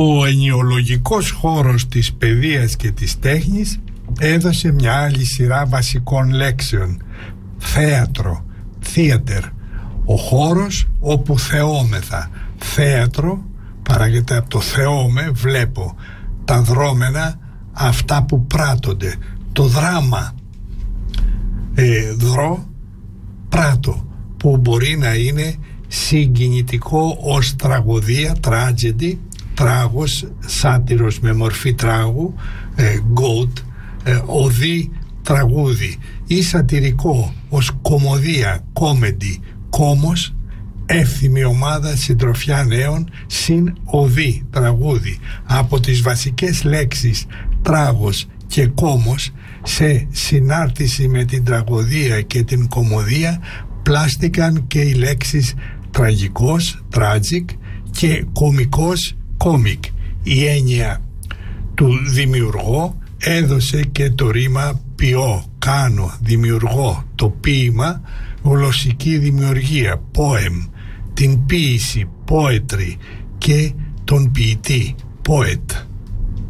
Ο ενιολογικός χώρος της παιδείας και της τέχνης έδωσε μια άλλη σειρά βασικών λέξεων. Θέατρο, theater, ο χώρος όπου θεόμεθα. Θέατρο παράγεται από το θεώμε, βλέπω, τα δρόμενα, αυτά που πράττονται, το δράμα, δρό, πράττω, που μπορεί να είναι συγκινητικό ως τραγωδία, tragedy, τράγος, σάτυρος με μορφή τράγου, goat, οδύ, τραγούδι, ή σατυρικό ως κωμωδία, comedy, κόμος, εύθυμη ομάδα, συντροφιά νέων, συν οδύ, τραγούδι. Από τις βασικές λέξεις τράγος και κόμος, σε συνάρτηση με την τραγωδία και την κωμωδία, πλάστηκαν και οι λέξεις τραγικός, tragic, και κωμικός, comic. Η έννοια του δημιουργώ έδωσε και το ρήμα ποιώ, κάνω, δημιουργώ, το ποίημα, γλωσσική δημιουργία, poem, την ποίηση, poetry, και τον ποιητή, poet.